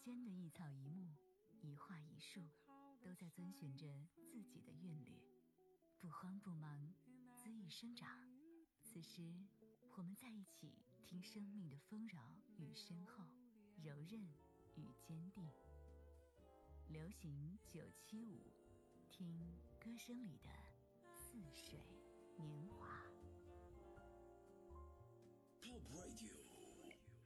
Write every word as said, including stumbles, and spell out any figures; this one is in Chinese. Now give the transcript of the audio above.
间的一草一木，一画一树，都在遵循着自己的韵律，不慌不忙，恣意生长。此时我们在一起，听生命的丰饶与深厚，柔韧与坚定。流行九七五，听歌声里的似水年华。 Pop Radio